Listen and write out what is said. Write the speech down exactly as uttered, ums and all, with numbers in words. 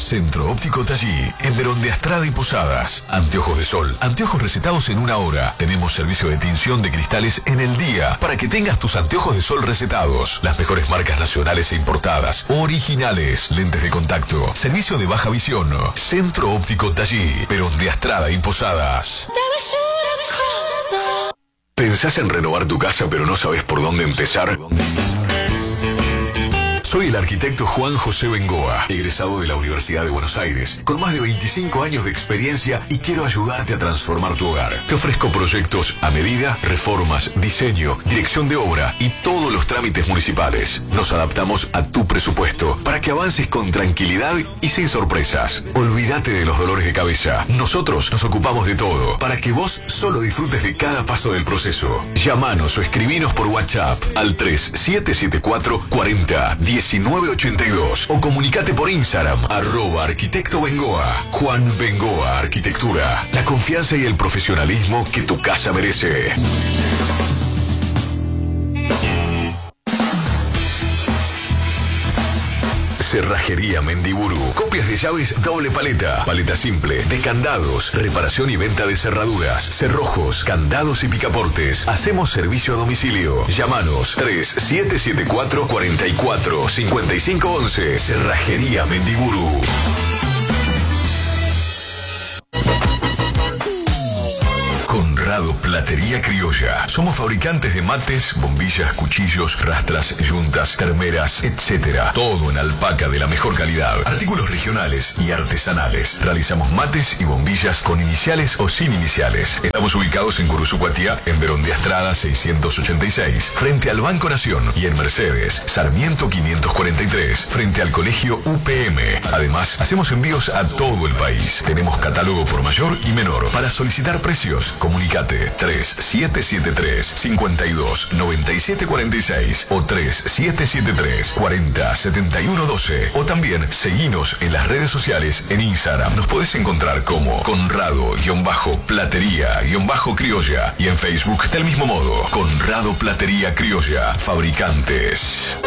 Centro Óptico Tallí, en Verón de Astrada y Posadas. Anteojos de sol, anteojos recetados en una hora. Tenemos servicio de tinción de cristales en el día para que tengas tus anteojos de sol recetados. Las mejores marcas nacionales e importadas, originales, lentes de contacto, servicio de baja visión. Centro Óptico Tallí, Verón de Astrada y Posadas. ¿Pensás en renovar tu casa pero no sabes por dónde empezar? Soy el arquitecto Juan José Bengoa, egresado de la Universidad de Buenos Aires, con más de veinticinco años de experiencia y quiero ayudarte a transformar tu hogar. Te ofrezco proyectos a medida, reformas, diseño, dirección de obra y todos los trámites municipales. Nos adaptamos a tu presupuesto para que avances con tranquilidad y sin sorpresas. Olvídate de los dolores de cabeza. Nosotros nos ocupamos de todo para que vos solo disfrutes de cada paso del proceso. Llamanos o escribinos por WhatsApp al tres siete siete cuatro cuarenta diecinueve ochenta y dos o comunicate por Instagram arroba arquitecto Bengoa. Juan Bengoa Arquitectura, la confianza y el profesionalismo que tu casa merece. Cerrajería Mendiburu. Copias de llaves doble paleta, paleta simple, de candados, reparación y venta de cerraduras, cerrojos, candados y picaportes. Hacemos servicio a domicilio. Llámanos tres siete siete cuatro cuarenta y cuatro cincuenta y cinco once. Cerrajería Mendiburu. Conrado Platería Criolla. Somos fabricantes de mates, bombillas, cuchillos, rastras, yuntas, termeras, etcétera. Todo en alpaca de la mejor calidad. Artículos regionales y artesanales. Realizamos mates y bombillas con iniciales o sin iniciales. Estamos ubicados en Curuzucuatiá, en Verón de Astrada seiscientos ochenta y seis, frente al Banco Nación, y en Mercedes, Sarmiento quinientos cuarenta y tres, frente al Colegio U P M. Además, hacemos envíos a todo el país. Tenemos catálogo por mayor y menor. Para solicitar precios, comunicate tres siete siete tres cinco dos nueve siete cuatro seis o tres siete siete tres cuarenta setenta y uno doce, o también seguinos en las redes sociales. En Instagram nos podés encontrar como Conrado-Platería-Criolla y en Facebook del mismo modo, Conrado Platería Criolla, fabricantes.